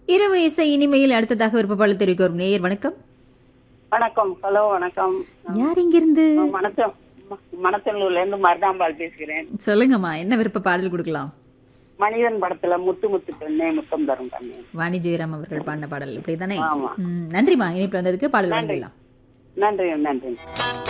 இரவு இசை இனிமையில் அடுத்ததாக விருப்பப்பாளர் தெரிவிக்க வரும் நேயர் வணக்கம். வணக்கம். ஹலோ, வணக்கம். யார் இங்கிருந்து? மணத்தனூர்ல இருந்து மருதாம்பாள் பேசுகிறேன். சொல்லுங்கம்மா, என்ன விருப்ப பாடல் கொடுக்கலாம்? மனிதன் படத்துல முத்து முத்து பெண்ணே முத்தம் தரும் கண்ணே. வாணி ஜெயராம் அவர்கள் பாடின பாடல் இப்படிதானே? ஆமா. நன்றிமா, இணைப்பு வந்ததுக்கு பாடல் வாங்கிடலாம். நன்றி நன்றி.